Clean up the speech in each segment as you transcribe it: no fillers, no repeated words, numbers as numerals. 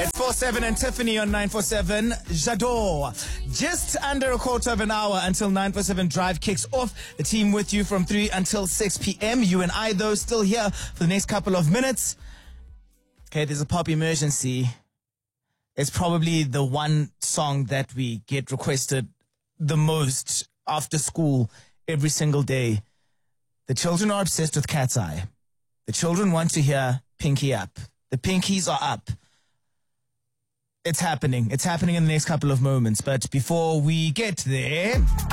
It's 4-7 and Tiffany on 947. J'adore. Just under a quarter of an hour until 947 Drive kicks off. The team with you from 3 until 6 p.m. You and I, though, still here for the next couple of minutes. Okay, there's a pop emergency. It's probably the one song that we get requested the most after school every single day. The children are obsessed with Cat's Eye. The children want to hear Pinky Up. The pinkies are up. It's happening. It's happening in the next couple of moments. But before we get there...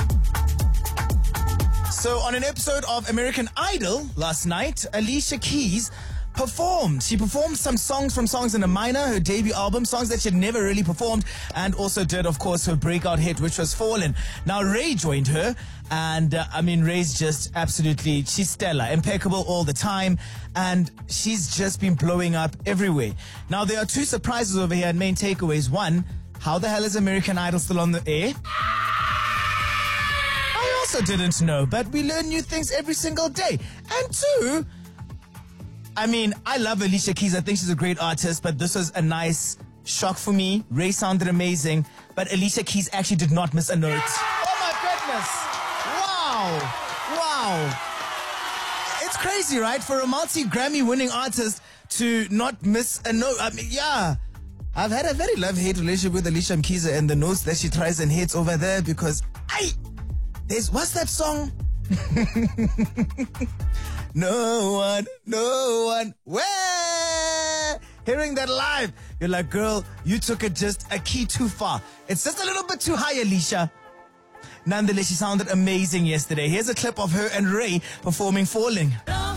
So on an episode of American Idol last night, Alicia Keys performed. She performed some songs from Songs in a Minor, her debut album, songs that she'd never really performed, and also did, of course, her breakout hit, which was Fallen. Now, Ray joined her, and Ray's just absolutely, she's stellar, impeccable all the time, and she's just been blowing up everywhere. Now, there are two surprises over here and main takeaways. One, how the hell is American Idol still on the air? I also didn't know, but we learn new things every single day. And two, I love Alicia Keys. I think she's a great artist, but this was a nice shock for me. Ray sounded amazing, but Alicia Keys actually did not miss a note. Oh my goodness. Wow. It's crazy, right? For a multi-Grammy winning artist to not miss a note. I've had a very love-hate relationship with Alicia Keys and the notes that she tries and hits over there because what's that song? No one, where? Hearing that live, you're like, girl, you took it just a key too far. It's just a little bit too high, Alicia. Nonetheless, she sounded amazing yesterday. Here's a clip of her and Ray performing Falling.